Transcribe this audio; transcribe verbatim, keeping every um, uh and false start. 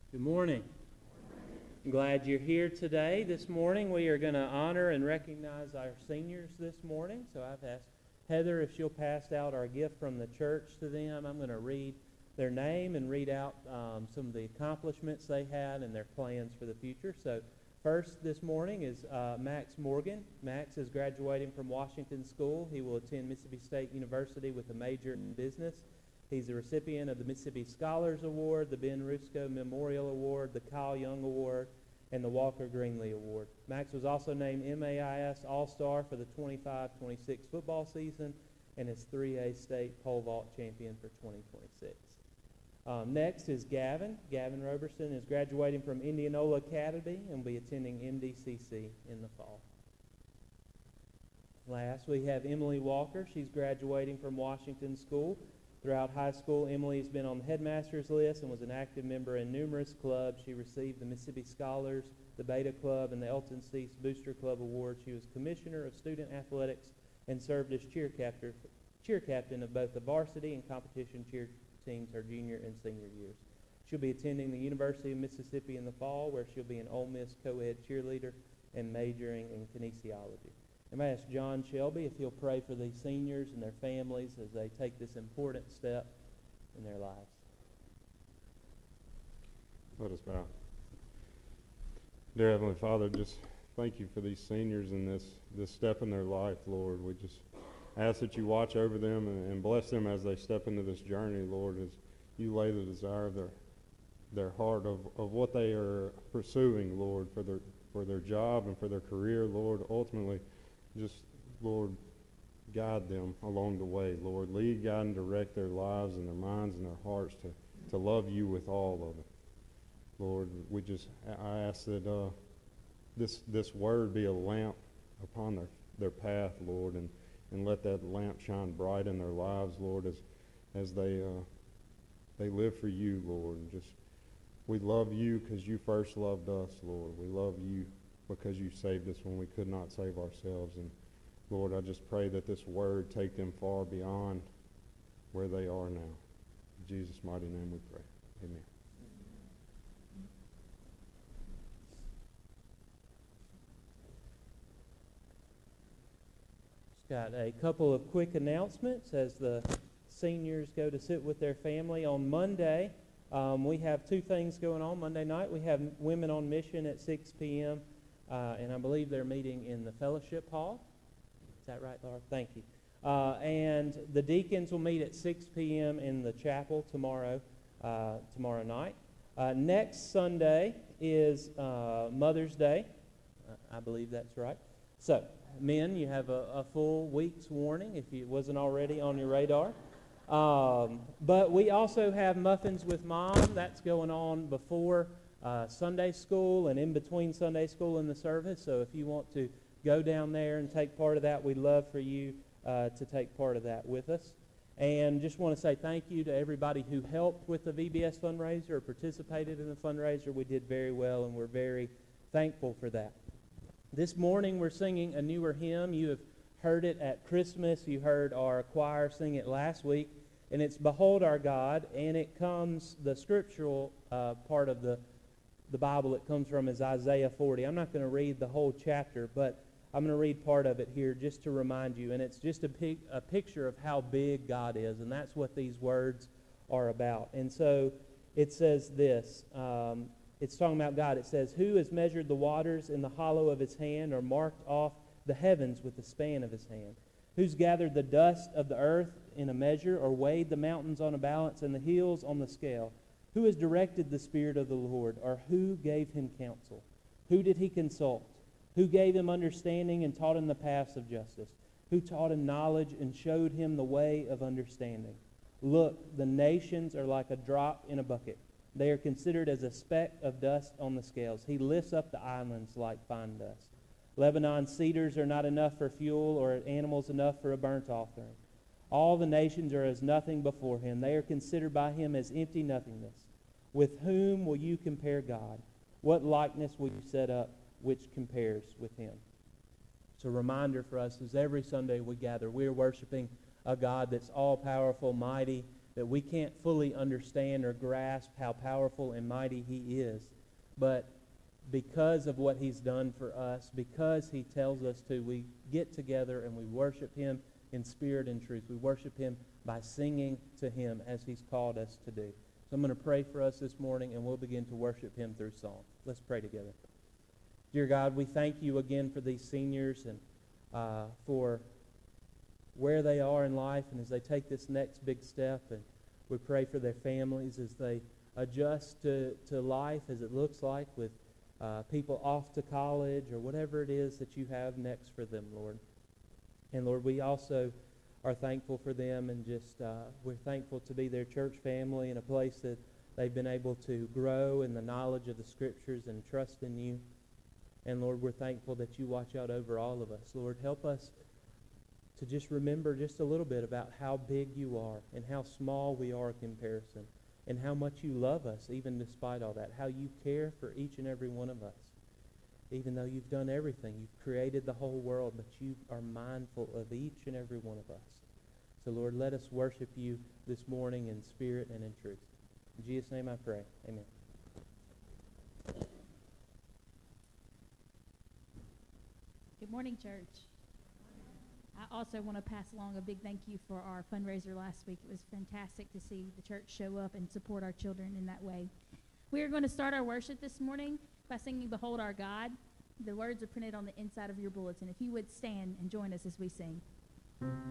Good morning. I'm glad you're here today. This morning we are going to honor and recognize our seniors this morning. So I've asked Heather if she'll pass out our gift from the church to them. I'm going to read their name and read out um, some of the accomplishments they had and their plans for the future. So first this morning is uh, Max Morgan. Max is graduating from Washington School. He will attend Mississippi State University with a major in business. He's a recipient of the Mississippi Scholars Award, the Ben Rusco Memorial Award, the Kyle Young Award, and the Walker Greenlee Award. Max was also named M A I S All-Star for the twenty-five twenty-six football season and is three A state pole vault champion for twenty twenty-six. Um, next is Gavin. Gavin Roberson is graduating from Indianola Academy and will be attending M D C C in the fall. Last, we have Emily Walker. She's graduating from Washington School. Throughout high school, Emily has been on the headmaster's list and was an active member in numerous clubs. She received the Mississippi Scholars, the Beta Club, and the Elton Cease Booster Club Award. She was commissioner of student athletics and served as cheer captain, cheer captain of both the varsity and competition cheer teams her junior and senior years. She'll be attending the University of Mississippi in the fall, where she'll be an Ole Miss co-ed cheerleader and majoring in kinesiology. I'm going to ask John Shelby if he'll pray for these seniors and their families as they take this important step in their lives. Let us bow. Dear Heavenly Father, just thank you for these seniors and this, this step in their life, Lord. We just ask that you watch over them and, and bless them as they step into this journey, Lord, as you lay the desire of their their heart of, of what they are pursuing, Lord, for their for their job and for their career, Lord. Ultimately, just, Lord, guide them along the way, Lord. Lead, guide, and direct their lives and their minds and their hearts to, to love you with all of it. Lord, we just, I ask that uh, this this word be a lamp upon their, their path, Lord, and, and let that lamp shine bright in their lives, Lord, as as they uh, they live for you, Lord. And just, we love you because you first loved us, Lord. We love you because you saved us when we could not save ourselves. And Lord, I just pray that this word take them far beyond where they are now. In Jesus' mighty name we pray. Amen. Just got a couple of quick announcements as the seniors go to sit with their family. On Monday, um, we have two things going on. Monday night, we have Women on Mission at six p.m., Uh, and I believe they're meeting in the fellowship hall. Is that right, Laura? Thank you. Uh, and the deacons will meet at six p.m. in the chapel tomorrow, uh, tomorrow night. Uh, next Sunday is uh, Mother's Day. Uh, I believe that's right. So, men, you have a, a full week's warning if it wasn't already on your radar. Um, but we also have Muffins with Mom. That's going on before Uh, Sunday school and in between Sunday school and the service. So if you want to go down there and take part of that, we'd love for you uh, to take part of that with us. And just want to say thank you to everybody who helped with the V B S fundraiser or participated in the fundraiser. We did very well, and we're very thankful for that. This morning we're singing a newer hymn. You have heard it at Christmas. You heard our choir sing it last week. And it's Behold Our God, and it comes, the scriptural uh, part of the The Bible it comes from is Isaiah forty. I'm not going to read the whole chapter, but I'm going to read part of it here just to remind you. And it's just a, pic, a picture of how big God is, and that's what these words are about. And so it says this. Um, it's talking about God. It says, Who has measured the waters in the hollow of his hand, or marked off the heavens with the span of his hand? Who's gathered the dust of the earth in a measure, or weighed the mountains on a balance and the hills on the scale? Who has directed the Spirit of the Lord, or who gave him counsel? Who did he consult? Who gave him understanding and taught him the paths of justice? Who taught him knowledge and showed him the way of understanding? Look, the nations are like a drop in a bucket. They are considered as a speck of dust on the scales. He lifts up the islands like fine dust. Lebanon cedars are not enough for fuel, or animals enough for a burnt offering. All the nations are as nothing before him. They are considered by him as empty nothingness. With whom will you compare God? What likeness will you set up which compares with him? It's a reminder for us as every Sunday we gather, we are worshiping a God that's all-powerful, mighty, that we can't fully understand or grasp how powerful and mighty he is. But because of what he's done for us, because he tells us to, we get together and we worship him in spirit and truth. We worship him by singing to him as he's called us to do. So I'm going to pray for us this morning, and we'll begin to worship him through song. Let's pray together. Dear God, we thank you again for these seniors and uh, for where they are in life and as they take this next big step. And we pray for their families as they adjust to, to life as it looks like with uh, people off to college or whatever it is that you have next for them, Lord. And Lord, we also are thankful for them, and just uh, we're thankful to be their church family in a place that they've been able to grow in the knowledge of the Scriptures and trust in you. And Lord, we're thankful that you watch out over all of us. Lord, help us to just remember just a little bit about how big you are and how small we are in comparison, and how much you love us even despite all that, how you care for each and every one of us. Even though you've done everything, you've created the whole world, but you are mindful of each and every one of us. So Lord, let us worship you this morning in spirit and in truth. In Jesus' name I pray. Amen. Good morning, church. I also want to pass along a big thank you for our fundraiser last week. It was fantastic to see the church show up and support our children in that way. We are going to start our worship this morning by singing Behold Our God. The words are printed on the inside of your bulletin. If you would stand and join us as we sing.